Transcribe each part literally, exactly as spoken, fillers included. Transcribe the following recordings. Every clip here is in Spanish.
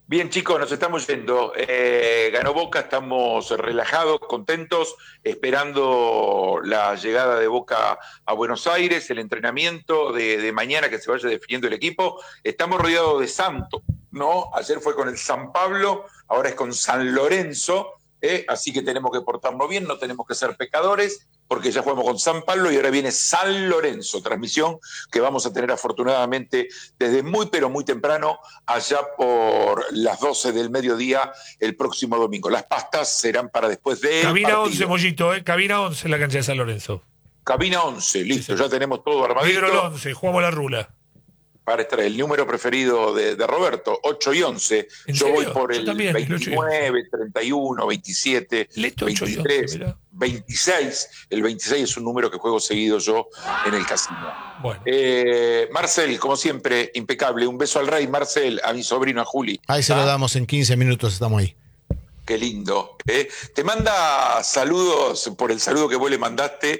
Bien, chicos, nos estamos yendo. Eh, ganó Boca, estamos relajados, contentos, esperando la llegada de Boca a Buenos Aires, el entrenamiento de, de mañana que se vaya definiendo el equipo. Estamos rodeados de Santos, ¿no? Ayer fue con el San Pablo, ahora es con San Lorenzo, ¿eh? Así que tenemos que portarnos bien, no tenemos que ser pecadores, porque ya jugamos con San Pablo y ahora viene San Lorenzo, transmisión que vamos a tener afortunadamente desde muy pero muy temprano, allá por las doce del mediodía el próximo domingo. Las pastas serán para después del Cabina partido. once, Mollito, ¿eh? Cabina once en la cancha de San Lorenzo. Cabina once, listo, Sí, ya tenemos todo armadito. Vidro el once, jugamos la rula. Para estar el número preferido de, de Roberto, ocho y once. ¿En Yo serio? voy por Yo el también, el ocho y veintinueve, treinta y uno, veintisiete, Leto ocho y once, veintitrés, mirá. veintiséis. El veintiséis es un número que juego seguido yo en el casino. Bueno. Eh, Marcel, como siempre, impecable. Un beso al rey, Marcel, a mi sobrino, a Juli. Ahí se ¿Ah? lo damos en quince minutos, estamos ahí. Qué lindo. ¿eh? Te manda saludos por el saludo que vos le mandaste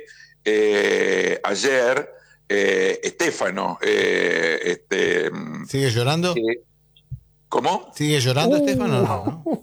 eh, ayer, eh, Estefano. Eh, este, ¿Sigue llorando? eh, ¿Cómo? ¿Sigue llorando, uh, Estefano? No, no.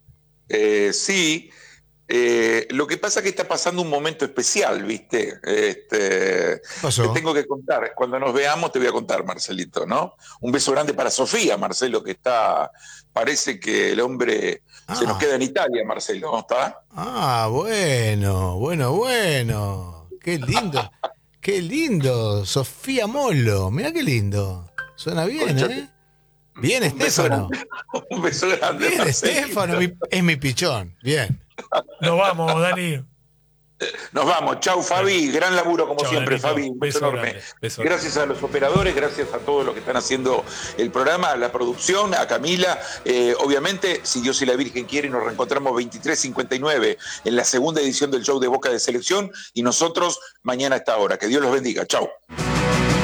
Eh, sí. Eh, lo que pasa es que está pasando un momento especial, ¿viste? Este, ¿Qué pasó? Te tengo que contar. Cuando nos veamos te voy a contar, Marcelito, ¿no? Un beso grande para Sofía, Marcelo, que está... Parece que el hombre ah. se nos queda en Italia, Marcelo, ¿no está? Ah, bueno, bueno, bueno. Qué lindo. Qué lindo. Sofía Molo. Mirá qué lindo. Suena bien, Concha, ¿eh? Bien, un Estefano. Beso un beso grande. Bien, Estefano. Es mi pichón. Bien. Nos vamos, Dani. Nos vamos. Chau, Fabi. Gran laburo, como Chau, siempre, Danito. Fabi. Un beso, beso enorme. Beso gracias grande. A los operadores, gracias a todos los que están haciendo el programa, a la producción, a Camila. Eh, obviamente, si Dios y la Virgen quieren, nos reencontramos veintitrés cincuenta y nueve en la segunda edición del show de Boca de Selección y nosotros mañana a esta hora. Que Dios los bendiga. Chau.